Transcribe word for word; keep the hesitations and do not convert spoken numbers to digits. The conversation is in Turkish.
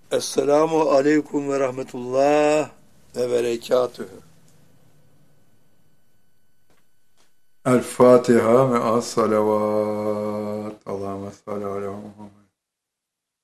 Esselamu aleyküm ve rahmetullah ve berekatühü. El Fatiha ve as salavat. Allahümme salli ala Muhammed.